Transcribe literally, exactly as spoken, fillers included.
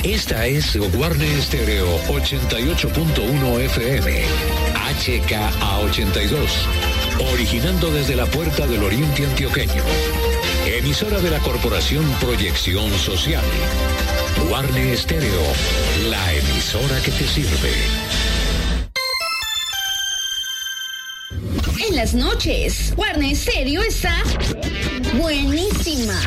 Esta es Guarne Estéreo ochenta y ocho punto uno F M, H K A ochenta y dos, originando desde la Puerta del Oriente Antioqueño. Emisora de la Corporación Proyección Social. Guarne Estéreo, la emisora que te sirve. En las noches, Guarne Estéreo está buenísima.